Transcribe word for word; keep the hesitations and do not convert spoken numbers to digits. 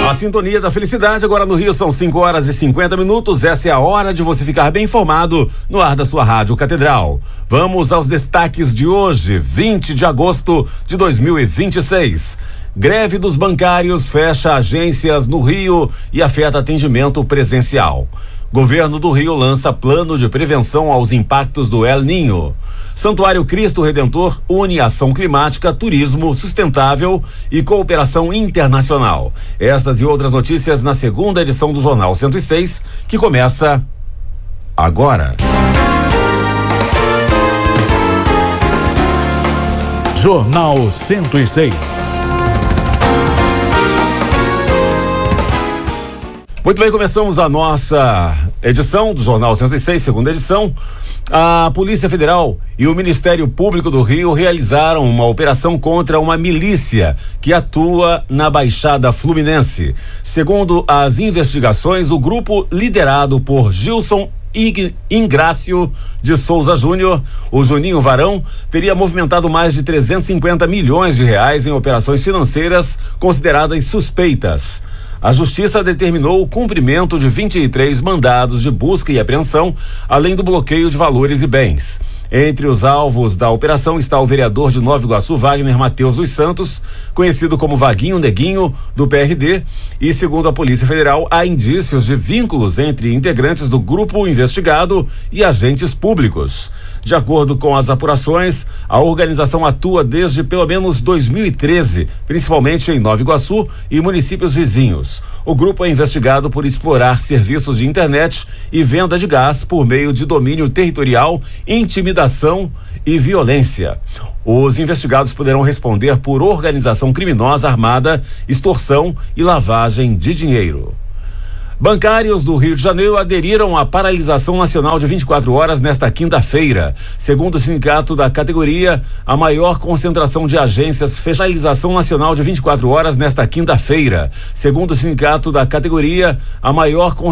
A sintonia da felicidade, agora no Rio são cinco horas e cinquenta minutos. Essa é a hora de você ficar bem informado no ar da sua Rádio Catedral. Vamos aos destaques de hoje, vinte de agosto de dois mil e vinte e seis. Greve dos bancários fecha agências no Rio e afeta atendimento presencial. Governo do Rio lança plano de prevenção aos impactos do El Ninho. Santuário Cristo Redentor une ação climática, turismo sustentável e cooperação internacional. Estas e outras notícias na segunda edição do Jornal cento e seis, que começa agora. Jornal cento e seis. Muito bem, começamos a nossa edição do Jornal cento e seis, segunda edição. A Polícia Federal e o Ministério Público do Rio realizaram uma operação contra uma milícia que atua na Baixada Fluminense. Segundo as investigações, o grupo liderado por Gilson Ingrácio de Souza Júnior, o Juninho Varão, teria movimentado mais de trezentos e cinquenta milhões de reais em operações financeiras consideradas suspeitas. A Justiça determinou o cumprimento de vinte e três mandados de busca e apreensão, além do bloqueio de valores e bens. Entre os alvos da operação está o vereador de Nova Iguaçu, Wagner Matheus dos Santos, conhecido como Vaguinho Neguinho, do P R D, e segundo a Polícia Federal, há indícios de vínculos entre integrantes do grupo investigado e agentes públicos. De acordo com as apurações, a organização atua desde pelo menos dois mil e treze, principalmente em Nova Iguaçu e municípios vizinhos. O grupo é investigado por explorar serviços de internet e venda de gás por meio de domínio territorial, intimidação e violência. Os investigados poderão responder por organização criminosa armada, extorsão e lavagem de dinheiro. Bancários do Rio de Janeiro aderiram à paralisação nacional de vinte e quatro horas nesta quinta-feira. Segundo o sindicato da categoria, a maior concentração de agências fecha a paralisação nacional de vinte e quatro horas nesta quinta-feira. Segundo o sindicato da categoria, a maior